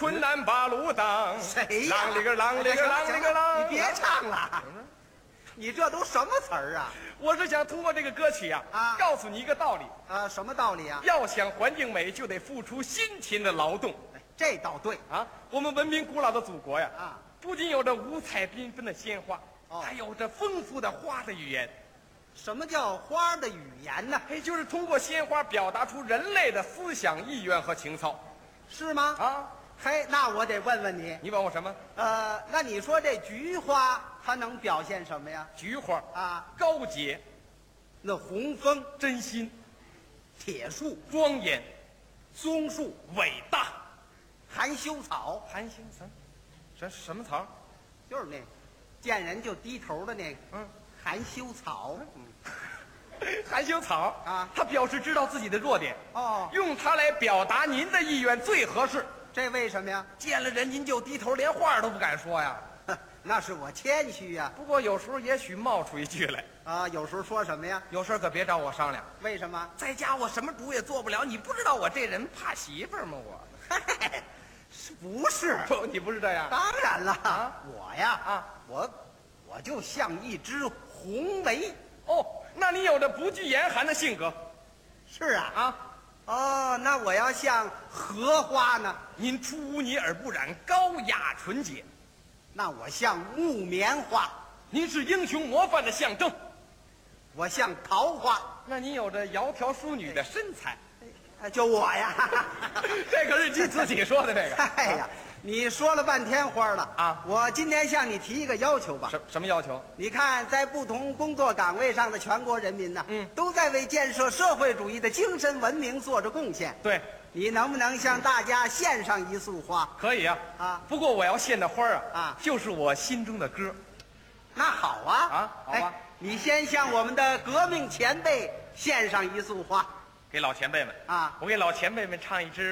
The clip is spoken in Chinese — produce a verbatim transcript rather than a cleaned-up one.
困难把路挡。 谁呀？ 啷里个啷里个啷里个啷。 你别唱了，你这都什么词儿啊？ 我是想通过这个歌曲呀， 啊， 告诉你一个道理。 啊，什么道理啊？ 要想环境美，就得付出辛勤的劳动。 这倒对啊，我们文明古老的祖国呀， 啊， 不仅有着五彩缤纷的鲜花， 哦， 还有着丰富的花的语言。 什么叫花的语言呢？ 哎，就是通过鲜花表达出人类的思想意愿和情操， 是吗？ 啊， 嘿，那我得问问你， 你问我什么？ 呃，那你说这菊花它能表现什么呀？ 菊花啊， 高洁， 那红枫、 真心， 铁树、 庄严， 松树、 伟大， 含羞草， 含羞草，什什么草？ 就是那见人就低头的那个， 嗯， 含羞草。 含羞草啊， 它表示知道自己的弱点， 哦， 用它来表达您的意愿最合适。 这为什么呀？ 见了人您就低头，连话都不敢说呀。 那是我谦虚呀。 不过有时候也许冒出一句来啊，有时候说什么呀？ 有事可别找我商量。 为什么？ 在家我什么主也做不了，你不知道我这人怕媳妇儿吗？我， 是不是？ 不，你不是这样。 当然了， 啊， 我呀， 啊， 我我就像一只红梅。 哦，那你有着不惧严寒的性格。 是啊， 啊， 哦，那我要像荷花呢？ 您出污泥而不染，高雅纯洁。 那我像木棉花。 您是英雄模范的象征。 我像桃花。 那您有着窈窕淑女的身材。 就我呀， 这可是你自己说的这个。 哎呀，你说了半天花了啊！ 我今天向你提一个要求吧。 什什么要求？ 你看，在不同工作岗位上的全国人民呢， 嗯， 都在为建设社会主义的精神文明做着贡献。 对， 你能不能向大家献上一束花？ 可以啊。 啊， 不过我要献的花啊， 啊， 就是我心中的歌。 那好啊， 啊，好吧。 哎，你先向我们的革命前辈献上一束花。 给老前辈们啊， 我给老前辈们唱一支